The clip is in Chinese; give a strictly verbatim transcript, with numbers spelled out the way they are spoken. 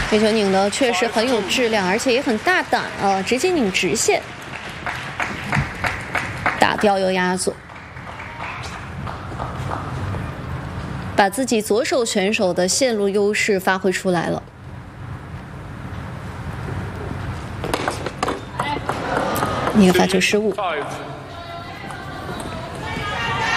这球拧的确实很有质量，而且也很大胆啊，直接拧直线，打掉右压左，把自己左手选手的线路优势发挥出来了。一个发球失误。